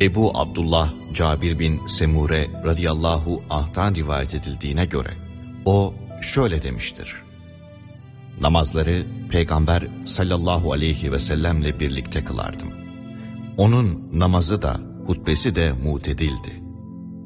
Ebu Abdullah Cabir bin Semure radıyallahu anh'tan rivayet edildiğine göre o şöyle demiştir: namazları Peygamber sallallahu aleyhi ve sellemle birlikte kılardım. Onun namazı da hutbesi de mutedildi.